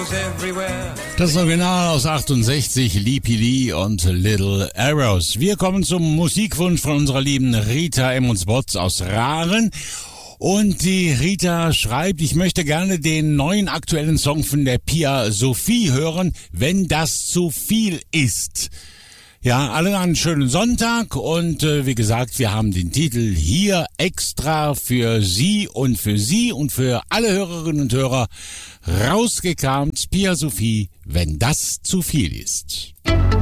Das Original aus 68, Leapy Lee und Little Arrows. Wir kommen zum Musikwunsch von unserer lieben Rita Emmons-Botz aus Rahren. Und die Rita schreibt, ich möchte gerne den neuen aktuellen Song von der Pia Sophie hören, wenn das zu viel ist. Ja, alle einen schönen Sonntag und wie gesagt, wir haben den Titel hier extra für Sie und für alle Hörerinnen und Hörer rausgekramt. Pia Sophie, wenn das zu viel ist.